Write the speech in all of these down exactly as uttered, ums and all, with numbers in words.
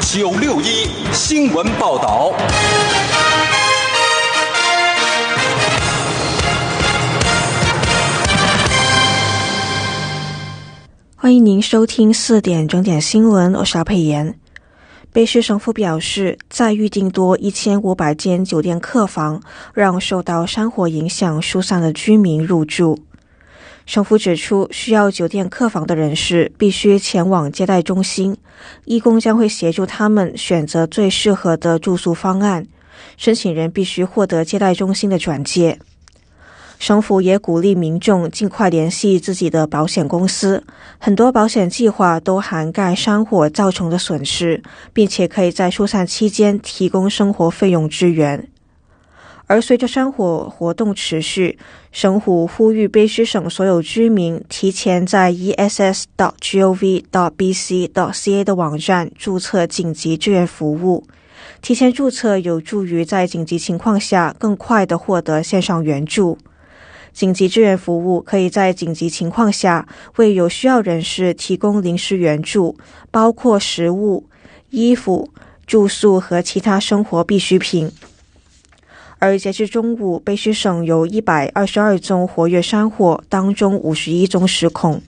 九六一新闻报道。 欢迎您收听四点整点新闻，我是阿佩妍。卑诗省府表示，再预订多一千五百间酒店客房，让受到山火影响疏散的居民入住。省府指出，需要酒店客房的人士必须前往接待中心，义工将会协助他们选择最适合的住宿方案，申请人必须获得接待中心的转介。省府也鼓励民众尽快联系自己的保险公司，很多保险计划都涵盖山火造成的损失，并且可以在疏散期间提供生活费用支援。而随着山火活动持续，省府呼吁卑诗省所有居民提前在 e s s dot gov dot b c dot c a 的网站注册紧急支援服务。提前注册有助于在紧急情况下更快地获得线上援助。紧急支援服务可以在紧急情况下为有需要人士提供临时援助，包括食物、衣服、住宿和其他生活必需品。而截至中午，卑诗省有一百二十二宗活跃山火，当中五十一宗失控。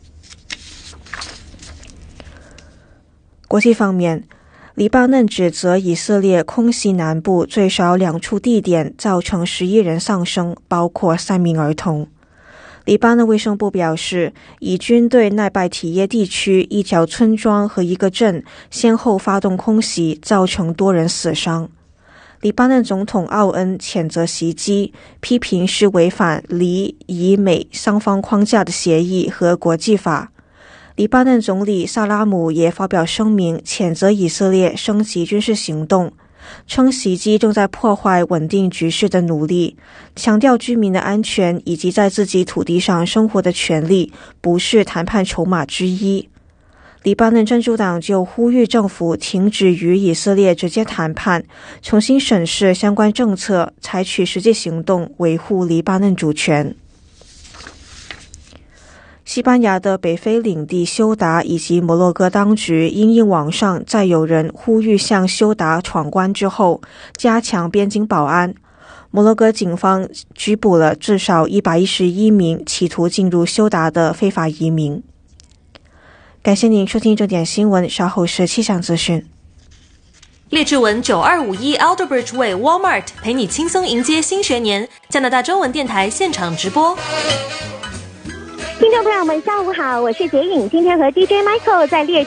国际方面，黎巴嫩指责以色列空袭南部最少两处地点，造成十一人丧生，包括三名儿童。黎巴嫩卫生部表示，以军对奈拜提耶地区一条村庄和一个镇先后发动空袭，造成多人死伤。黎巴嫩总统奥恩谴责袭击，批评是违反黎以美双方框架的协议和国际法。黎巴嫩总理萨拉姆也发表声明，谴责以色列升级军事行动，称袭击正在破坏稳定局势的努力，强调居民的安全以及在自己土地上生活的权利不是谈判筹码之一。黎巴嫩真主党就呼吁政府停止与以色列直接谈判，重新审视相关政策，采取实际行动维护黎巴嫩主权。西班牙的北非领地休达以及摩洛哥当局因应网上再有人呼吁向休达闯关之后，加强边境保安。摩洛哥警方拘捕了至少一百一十一名企图进入休达的非法移民。感谢您收听这点新闻，稍后是气象资讯。 列治文九二五一 Alderbridge Way Walmart 陪你轻松迎接新学年，加拿大中文电台现场直播。 听众朋友们下午好，我是杰颖，今天和 D J Michael 在列